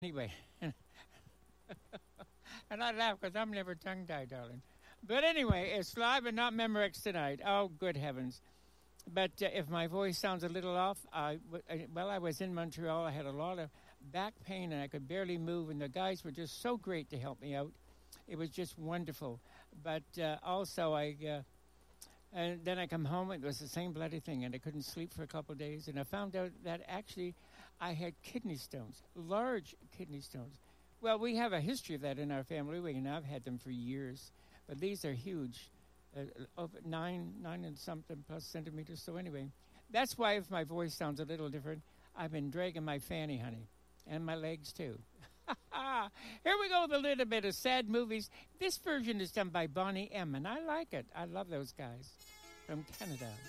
Anyway, and I laugh because I'm never tongue tied, darling. But anyway, it's live and not Memorex tonight. Oh, good heavens. But if my voice sounds a little off, I was in Montreal. I had a lot of back pain and I could barely move, and the guys were just so great to help me out. It was just wonderful. But also, and then I come home, it was the same bloody thing, and I couldn't sleep for a couple of days. And I found out that actually I had kidney stones, large kidney stones. Well, we have a history of that in our family, and I've had them for years. But these are huge, over nine and something plus centimeters. So anyway, that's why if my voice sounds a little different, I've been dragging my fanny, honey, and my legs too. Here we go with a little bit of sad movies. This version is done by Bonnie M, and I like it. I love those guys from Canada.